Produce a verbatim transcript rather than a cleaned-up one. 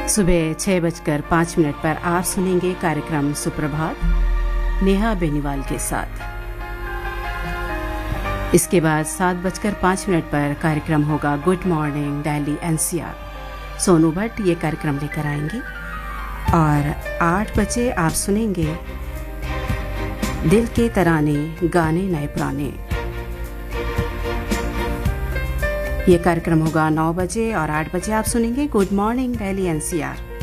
सुबह छह बजकर पाँच मिनट पर आप सुनेंगे कार्यक्रम सुप्रभात नेहा बेनीवाल के साथ। इसके बाद सात बजकर पाँच मिनट पर कार्यक्रम होगा good morning Delhi NCR. Sonu Bhatt ये कार्यक्रम लेकर आएंगी। और आठ बजे आप सुनेंगे दिल के तराने गाने नए पुराने। ये कार्यक्रम होगा नौ बजे और आठ बजे आप सुनेंगे गुड मॉर्निंग दिल्ली एनसीआर।